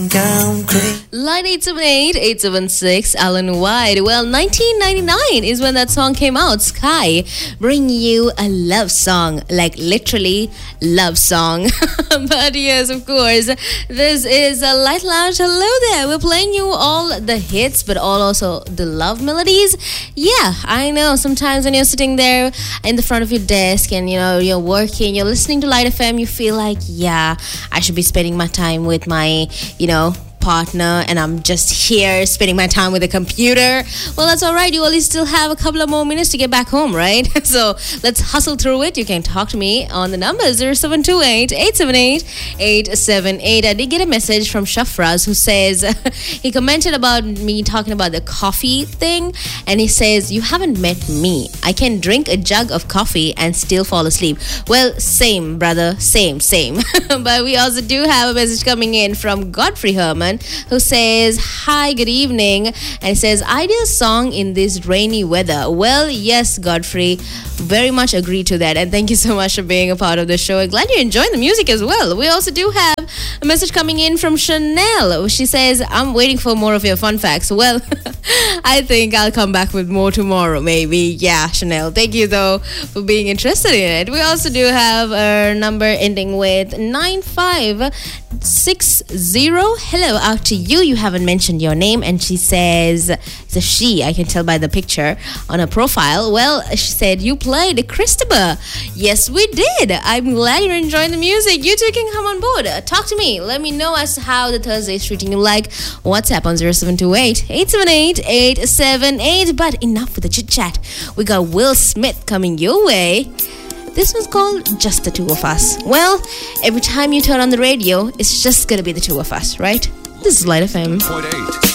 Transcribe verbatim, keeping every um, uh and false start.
Line eight seven eight, eight seven six, Alan White. Well, nineteen ninety-nine is when that song came out. Sky, bring you a love song, like literally love song. But yes, of course, this is a Light Lounge. Hello there. We're playing you all the hits, but all also the love melodies. Yeah, I know. Sometimes when you're sitting there in the front of your desk and you know you're working, you're listening to Light F M, you feel like, yeah, I should be spending my time with my, you know, partner, and I'm just here spending my time with the computer. Well, that's all right. You only still have a couple of more minutes to get back home, right? So let's hustle through it. You can talk to me on the number zero seven two eight, eight seven eight, eight seven eight. I did get a message from Shafraz who says he commented about me talking about the coffee thing, and he says, you haven't met me. I can drink a jug of coffee and still fall asleep. Well, same, brother. Same, same. But we also do have a message coming in from Godfrey Herman, who says, hi, good evening, and he says, ideal song in this rainy weather. Well, yes, Godfrey, very much agree to that, and thank you so much for being a part of the show. I'm glad you're enjoying the music as well. We also do have a message coming in from Chanel. She says, I'm waiting for more of your fun facts. Well, I think I'll come back with more tomorrow, maybe. Yeah, Chanel, thank you though for being interested in it. We also do have a number ending with nine five six zero. Hello out to you. You haven't mentioned your name, and she says it's a she. I can tell by the picture on her profile. Well, she said you played Christopher. Yes, we did. I'm glad you're enjoying the music. You too can come on board. Uh, talk to me. Let me know as to how the Thursday is treating you. Like WhatsApp on zero seven two eight, eight seven eight, eight seven eight. But enough with the chit chat. We got Will Smith coming your way. This one's called Just the Two of Us. Well, every time you turn on the radio, it's just gonna be the two of us, right? This is Light F M.